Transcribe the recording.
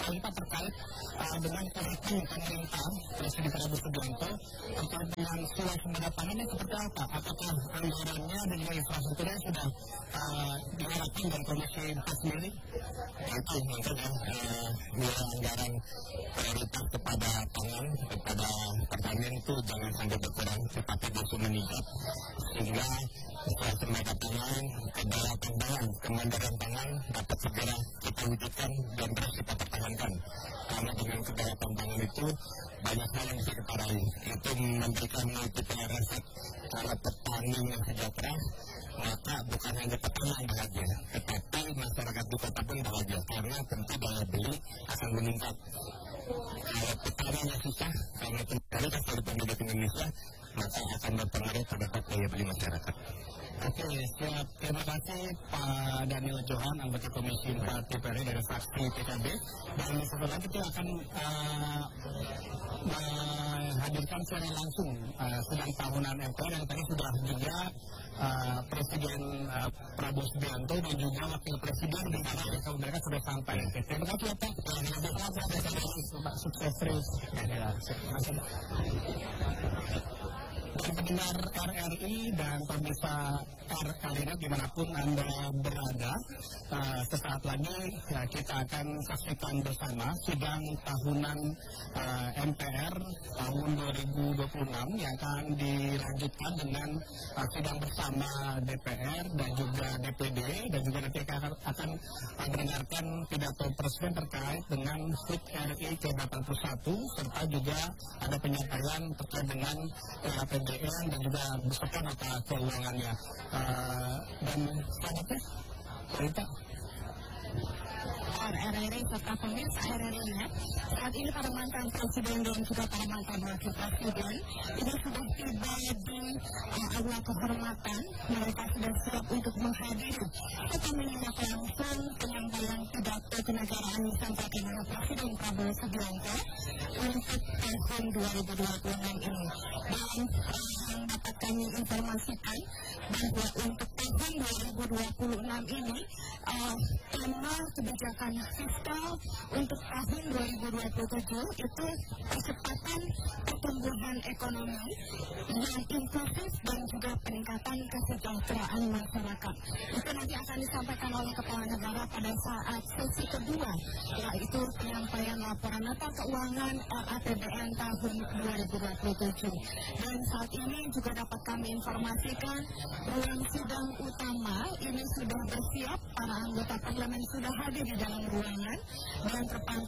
kali Pak terkait dengan komitmen pemerintah Presiden Prabowo Subianto terkait dengan swasembada pangannya seperti apa? Apakah anggarannya dan juga infrastrukturnya sudah diharapkan dari Komisi 4 sendiri? Itu maksudnya nilai anggaran prioritas kepada pangan, kepada pertanian itu jangan sampai berkurang, tetapi justru meningkat sehingga swasembada pangan, kedaulatan pangan, kemandirian pangan dapat segera kita wujudkan dan terus kita pertahankan. Karena dengan kedaulatan pangan itu banyak hal yang bisa kita raih. Itu memberikan multiplier effect. Kalau petani yang sejahtera, maka bukan hanya petani yang bahagia, tetapi masyarakat di kota pun bahagia karena tentu daya beli akan meningkat. Kalau petaninya susah karena mayoritas dari penduduk Indonesia, maka akan berpengaruh terhadap daya beli masyarakat. Oke, siap. Terima kasih Pak Daniel Johan, anggota Komisi 4 DPR dari fraksi PKB. Dan setelah itu akan menghadirkan secara langsung sidang tahunan MPR yang tadi sudah juga Presiden Prabowo Subianto dan juga Wakil Presiden di mana mereka sudah sampai. Terima kasih Pak. Sukses terus. Pendengar RRI dan pemirsa RRI dimanapun Anda berada, sesaat lagi kita akan saksikan bersama sidang tahunan MPR tahun 2026 yang akan dilanjutkan dengan sidang bersama DPR dan juga DPD, dan juga nanti akan mendengarkan pidato Presiden terkait dengan HUT RI ke-81 serta juga ada penyampaian terkait dengan APBN dan juga beserta nota keuangannya. Dan selanjutnya, cerita RRI serta pemirsa RRI Net. Saat ini para mantan presiden dan juga para mantan wakil presiden ini sudah tiba di aula kehormatan. Mereka sudah siap untuk menghadiri atau menyimak langsung penyampaian pidato kenegaraan yang disampaikan oleh Presiden Prabowo Subianto untuk tahun 2026 ini. Dan yang dapat kami informasikan bahwa untuk tahun 2026 ini tema kebijakan fiskal untuk tahun 2027 itu percepatan pertumbuhan ekonomi yang inklusif dan juga peningkatan kesejahteraan masyarakat. Itu nanti akan disampaikan oleh Kepala Negara pada saat sesi kedua, yaitu penyampaian laporan nota keuangan APBN tahun 2027. Dan saat ini juga dapat kami informasikan ruang sidang utama ini sudah bersiap, para anggota parlemen sudah hadir di dalam ruangan dan terpantau